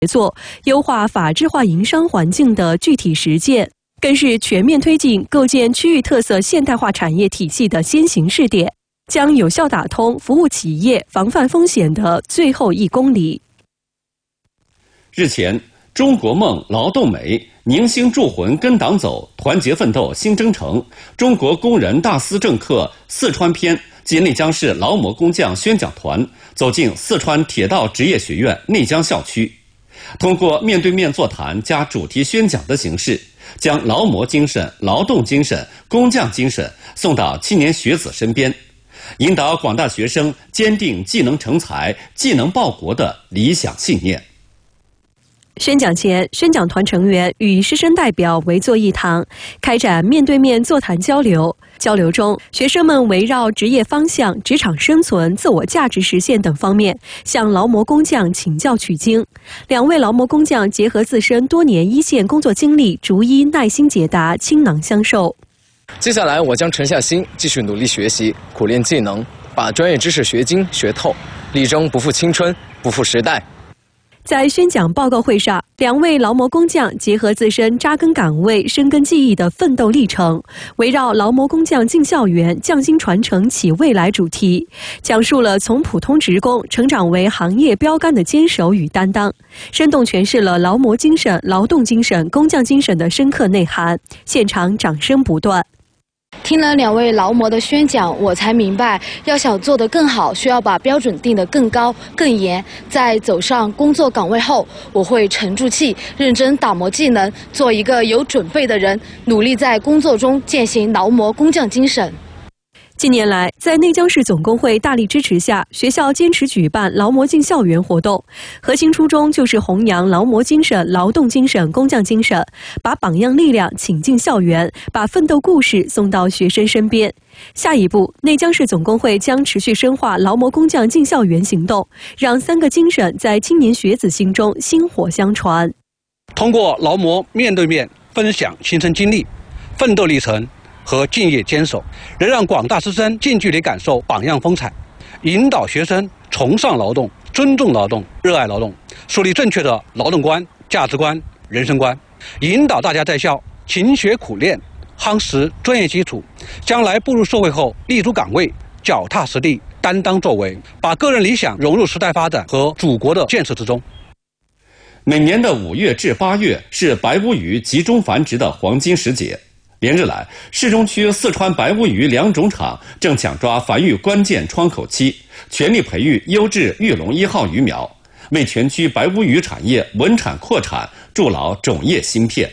作，优化法治化营商环境的具体实践，更是全面推进构建区域特色现代化产业体系的先行试点，将有效打通服务企业、防范风险的最后1公里。 日前，中国梦、劳动美、宁兴铸魂跟党走、团结奋斗新征程、中国工人大思政客四川篇及内江市劳模工匠宣讲团走进四川铁道职业学院内江校区，通过面对面座谈加主题宣讲的形式，将劳模精神、劳动精神、工匠精神送到青年学子身边，引导广大学生坚定技能成才、技能报国的理想信念。 宣讲前，宣讲团成员与师生代表围坐一堂，开展面对面座谈交流。交流中，学生们围绕职业方向、职场生存、自我价值实现等方面，向劳模工匠请教取经。2位劳模工匠结合自身多年一线工作经历，逐一耐心解答，倾囊相授。 接下来，我将沉下心，继续努力学习，苦练技能，把专业知识学精学透，力争不负青春，不负时代。 在宣讲报告会上，2位劳模工匠结合自身扎根岗位、深耕技艺的奋斗历程，围绕劳模工匠进校园、匠心传承启未来主题，讲述了从普通职工成长为行业标杆的坚守与担当，生动诠释了劳模精神、劳动精神、工匠精神的深刻内涵。现场掌声不断。 听了2位劳模的宣讲，我才明白，要想做得更好，需要把标准定得更高、更严。在走上工作岗位后，我会沉住气，认真打磨技能，做一个有准备的人，努力在工作中践行劳模工匠精神。 近年来，在内江市总工会大力支持下，学校坚持举办劳模进校园活动，核心初衷就是弘扬劳模精神、劳动精神、工匠精神，把榜样力量请进校园，把奋斗故事送到学生身边。下一步，内江市总工会将持续深化劳模工匠进校园行动，让3个精神在青年学子心中薪火相传。 通过劳模面对面分享亲身经历、奋斗历程和敬业坚守，能让广大师生近距离感受榜样风采，引导学生崇尚劳动、尊重劳动、热爱劳动，树立正确的劳动观、价值观、人生观，引导大家在校勤学苦练，夯实专业基础，将来步入社会后立足岗位，脚踏实地，担当作为，把个人理想融入时代发展和祖国的建设之中。 每年的5月至8月是白乌鱼集中繁殖的黄金时节。连日来，市中区四川白乌鱼2种场正抢抓繁育关键窗口期，全力培育优质玉龙1号鱼苗，为全区白乌鱼产业稳产扩产筑牢种业芯片。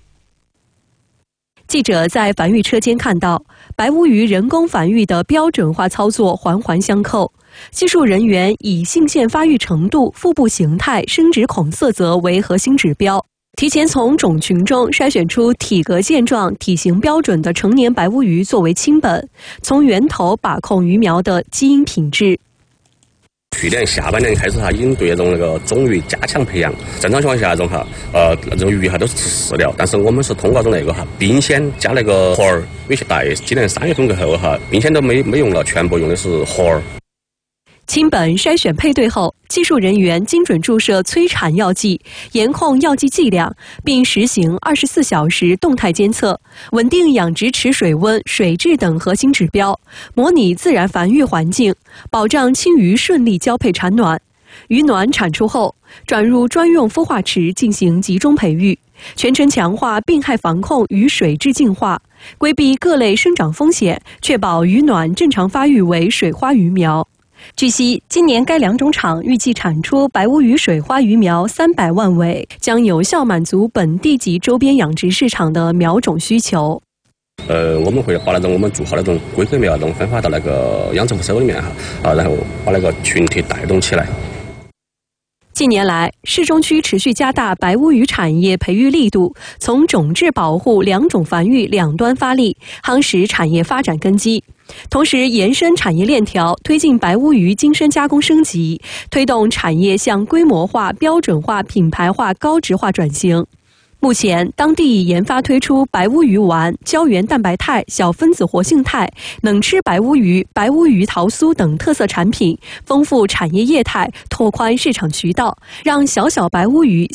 记者在繁育车间看到，白乌鱼人工繁育的标准化操作环环相扣，技术人员以性腺发育程度、腹部形态、生殖孔色泽为核心指标，提前从种群中筛选出体格健壮、体型标准的成年白乌鱼作为亲本，从源头把控鱼苗的基因品质。 去年下半年开始已经对那个种鱼加强培养。正常情况下那种鱼都是吃饲料，但是我们是通过冰鲜加那个活儿，有些带今年3月份过后冰鲜都没用了，全部用的是活儿。 亲本筛选配对后，技术人员精准注射催产药剂，严控药剂剂量，并实行24小时动态监测，稳定养殖池水温、水质等核心指标，模拟自然繁育环境，保障青鱼顺利交配产卵。鱼卵产出后，转入专用孵化池进行集中培育，全程强化病害防控与水质净化，规避各类生长风险，确保鱼卵正常发育为水花鱼苗。据悉，今年该2种场预计产出白乌鱼水花鱼苗300万尾，将有效满足本地及周边养殖市场的苗种需求。 我们会把我们做好规格苗分发到养殖户手里面然后把群体带动起来。 近年来，市中区持续加大白乌鱼产业培育力度，从种质保护、2种繁育2端发力，夯实产业发展根基。同时，延伸产业链条，推进白乌鱼精深加工升级，推动产业向规模化、标准化、品牌化、高质化转型。 目前，当地已研发推出白乌鱼丸、胶原蛋白肽、小分子活性肽、能吃白乌鱼、白乌鱼桃酥等特色产品，丰富产业业态，拓宽市场渠道，让小白乌鱼